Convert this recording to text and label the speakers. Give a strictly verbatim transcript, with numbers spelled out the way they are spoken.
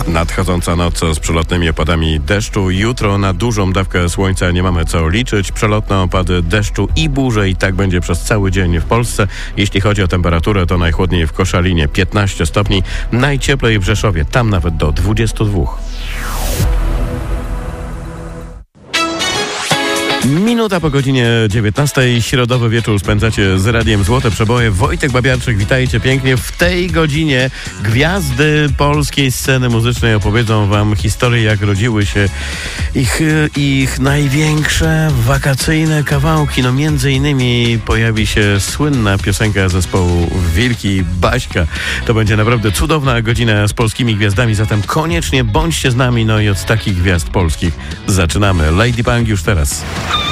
Speaker 1: Nadchodząca noc z przelotnymi opadami deszczu. Jutro na dużą dawkę słońca nie mamy co liczyć. Przelotne opady deszczu i burze i tak będzie przez cały dzień w Polsce. Jeśli chodzi o temperaturę, to najchłodniej w Koszalinie piętnaście stopni, najcieplej w Rzeszowie, tam nawet do dwudziestu dwóch. Minuta po godzinie dziewiętnastej. Środowy wieczór spędzacie z Radiem Złote Przeboje. Wojtek Babiarczyk, witajcie pięknie. W tej godzinie gwiazdy polskiej sceny muzycznej opowiedzą wam historię, jak rodziły się ich, ich największe wakacyjne kawałki. No między innymi pojawi się słynna piosenka zespołu Wilki, Baśka. To będzie naprawdę cudowna godzina z polskimi gwiazdami, zatem koniecznie bądźcie z nami. No i od takich gwiazd polskich zaczynamy. Lady Punk już teraz.